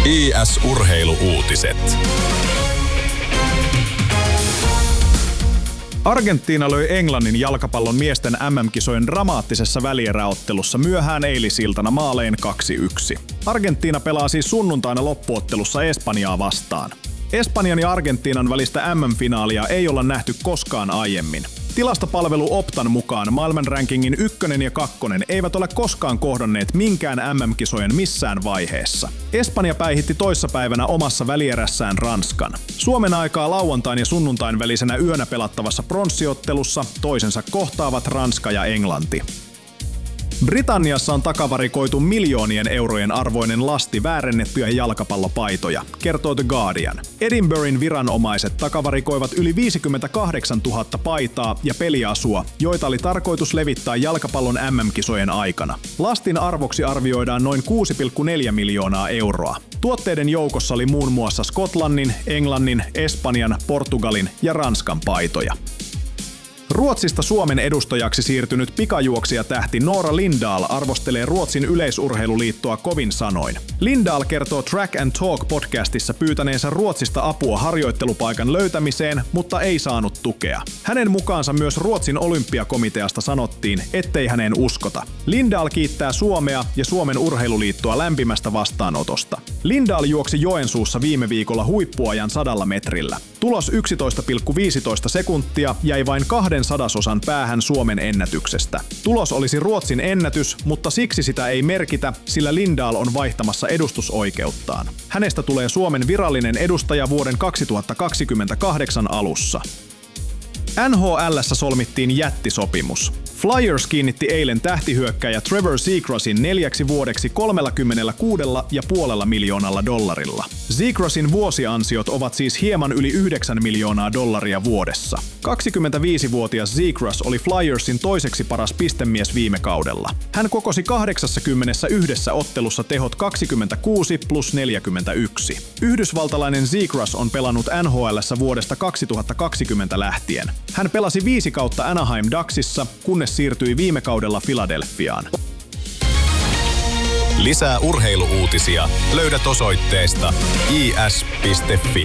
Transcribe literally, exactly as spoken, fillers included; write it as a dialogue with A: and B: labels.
A: I S-urheilu-uutiset.
B: Argentiina löi Englannin jalkapallon miesten M M-kisojen dramaattisessa välieräottelussa myöhään eilisiltana maalein kaksi yksi. Argentiina pelaa siis sunnuntaina loppuottelussa Espanjaa vastaan. Espanjan ja Argentiinan välistä M M-finaalia ei olla nähty koskaan aiemmin. Tilastopalvelu Optan mukaan maailman rankingin ykkönen ja kakkonen eivät ole koskaan kohdanneet minkään M M-kisojen missään vaiheessa. Espanja päihitti toissapäivänä omassa välierässään Ranskan. Suomen aikaa lauantain ja sunnuntain välisenä yönä pelattavassa pronssiottelussa toisensa kohtaavat Ranska ja Englanti. Britanniassa on takavarikoitu miljoonien eurojen arvoinen lasti väärennettyjä jalkapallopaitoja, kertoo The Guardian. Edinburghin viranomaiset takavarikoivat yli viisikymmentäkahdeksantuhatta paitaa ja peliasua, joita oli tarkoitus levittää jalkapallon M M-kisojen aikana. Lastin arvoksi arvioidaan noin kuusi pilkku neljä miljoonaa euroa. Tuotteiden joukossa oli muun muassa Skotlannin, Englannin, Espanjan, Portugalin ja Ranskan paitoja. Ruotsista Suomen edustajaksi siirtynyt pikajuoksijatähti Nora Lindahl arvostelee Ruotsin yleisurheiluliittoa kovin sanoin. Lindahl kertoo Track and Talk-podcastissa pyytäneensä Ruotsista apua harjoittelupaikan löytämiseen, mutta ei saanut tukea. Hänen mukaansa myös Ruotsin olympiakomiteasta sanottiin, ettei häneen uskota. Lindahl kiittää Suomea ja Suomen urheiluliittoa lämpimästä vastaanotosta. Lindahl juoksi Joensuussa viime viikolla huippuajan sadalla metrillä. Tulos yksitoista pilkku viisitoista sekuntia jäi vain kahden sadasosan päähän Suomen ennätyksestä. Tulos olisi Ruotsin ennätys, mutta siksi sitä ei merkitä, sillä Lindahl on vaihtamassa edustusoikeuttaan. Hänestä tulee Suomen virallinen edustaja vuoden kaksituhattakaksikymmentäkahdeksan alussa. N H L:ssä solmittiin jättisopimus. Flyers kiinnitti eilen tähtihyökkäjä Trevor Zegrasin neljäksi vuodeksi kolmekymmentäkuusi pilkku viisi miljoonalla dollarilla. Zegrasin vuosiansiot ovat siis hieman yli yhdeksän miljoonaa dollaria vuodessa. kaksikymmentäviisivuotias Zegras oli Flyersin toiseksi paras pistemies viime kaudella. Hän kokosi kahdeksankymmentäyksi ottelussa tehot kaksikymmentäkuusi plus neljäkymmentäyksi. Yhdysvaltalainen Zegras on pelannut N H L:ssä vuodesta kaksituhattakaksikymmentä lähtien. Hän pelasi viisi kautta Anaheim Ducksissa, kunnes siirtyi viime kaudella Philadelphiaan.
A: Lisää urheilu-uutisia löydät osoitteesta i s piste fi.